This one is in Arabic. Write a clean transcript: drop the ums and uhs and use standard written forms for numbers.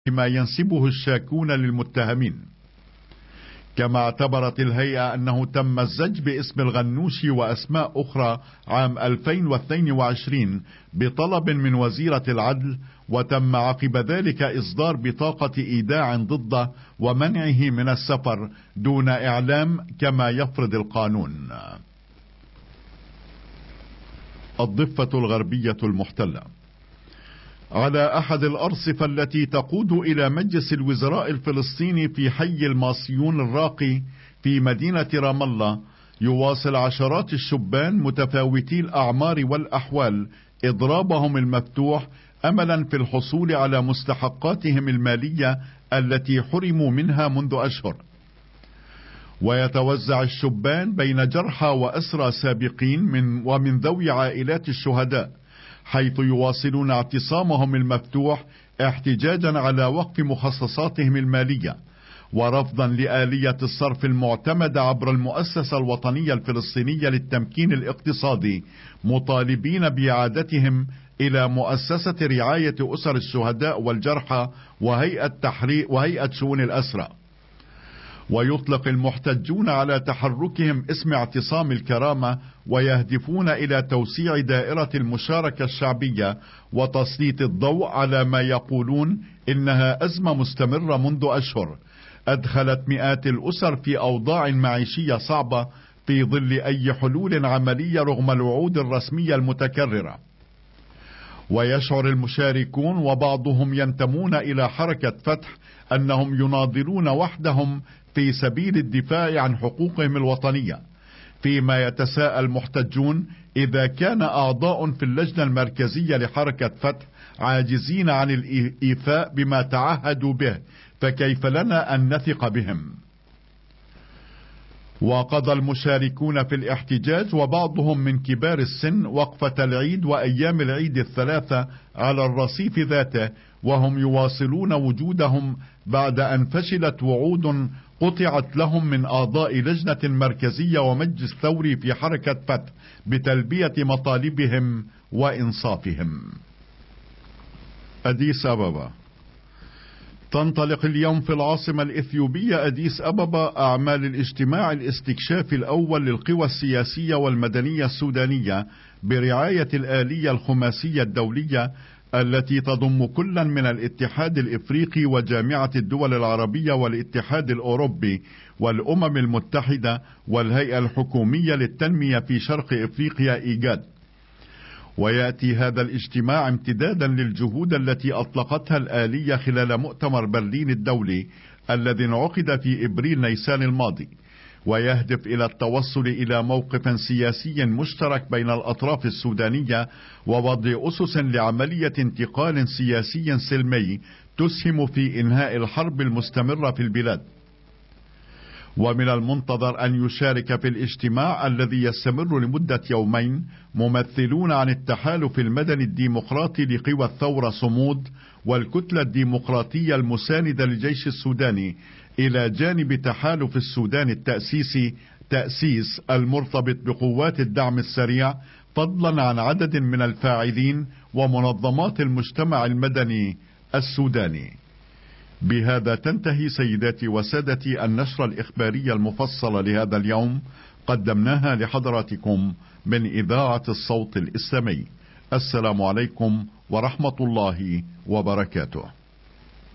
ما ينسبه الشاكون للمتهمين. كما اعتبرت الهيئة أنه تم الزج باسم الغنوشي وأسماء أخرى عام 2022 بطلب من وزيرة العدل، وتم عقب ذلك إصدار بطاقة إيداع ضده ومنعه من السفر دون إعلام كما يفرض القانون. الضفة الغربية المحتلة. على أحد الأرصفة التي تقود إلى مجلس الوزراء الفلسطيني في حي الماصيون الراقي في مدينة رام الله، يواصل عشرات الشبان متفاوتي الأعمار والأحوال إضرابهم المفتوح أملا في الحصول على مستحقاتهم المالية التي حرموا منها منذ أشهر. ويتوزع الشبان بين جرحى وأسرى سابقين ومن ذوي عائلات الشهداء، حيث يواصلون اعتصامهم المفتوح احتجاجا على وقف مخصصاتهم المالية ورفضا لآلية الصرف المعتمدة عبر المؤسسة الوطنية الفلسطينية للتمكين الاقتصادي، مطالبين بإعادتهم إلى مؤسسة رعاية أسر الشهداء والجرحى وهيئة شؤون الأسرى. ويطلق المحتجون على تحركهم اسم اعتصام الكرامة، ويهدفون إلى توسيع دائرة المشاركة الشعبية وتسليط الضوء على ما يقولون إنها أزمة مستمرة منذ أشهر أدخلت مئات الأسر في أوضاع معيشية صعبة في ظل أي حلول عملية رغم الوعود الرسمية المتكررة. ويشعر المشاركون وبعضهم ينتمون إلى حركة فتح أنهم يناضلون وحدهم في سبيل الدفاع عن حقوقهم الوطنية، فيما يتساءل محتجون إذا كان أعضاء في اللجنة المركزية لحركة فتح عاجزين عن الإيفاء بما تعهدوا به، فكيف لنا أن نثق بهم؟ وقضى المشاركون في الاحتجاج وبعضهم من كبار السن وقفة العيد وأيام العيد الثلاثة على الرصيف ذاته، وهم يواصلون وجودهم بعد أن فشلت وعود قطعت لهم من أعضاء لجنة مركزية ومجلس ثوري في حركة فتح بتلبية مطالبهم وإنصافهم. أديس أبابا. تنطلق اليوم في العاصمة الإثيوبية أديس أبابا أعمال الاجتماع الاستكشافي الأول للقوى السياسية والمدنية السودانية برعاية الآلية الخماسية الدولية التي تضم كلا من الاتحاد الإفريقي وجامعة الدول العربية والاتحاد الأوروبي والأمم المتحدة والهيئة الحكومية للتنمية في شرق إفريقيا إيجاد. ويأتي هذا الاجتماع امتدادا للجهود التي أطلقتها الآلية خلال مؤتمر برلين الدولي الذي انعقد في إبريل نيسان الماضي، ويهدف إلى التوصل إلى موقف سياسي مشترك بين الأطراف السودانية ووضع أسس لعملية انتقال سياسي سلمي تسهم في إنهاء الحرب المستمرة في البلاد. ومن المنتظر أن يشارك في الاجتماع الذي يستمر لمدة يومين ممثلون عن التحالف المدني الديمقراطي لقوى الثورة صمود والكتلة الديمقراطية المساندة للجيش السوداني، إلى جانب تحالف السودان التأسيسي تأسيس المرتبط بقوات الدعم السريع، فضلا عن عدد من الفاعلين ومنظمات المجتمع المدني السوداني. بهذا تنتهي سيداتي وسادتي النشرة الإخبارية المفصلة لهذا اليوم، قدمناها لحضراتكم من إذاعة الصوت الإسلامي. السلام عليكم ورحمة الله وبركاته.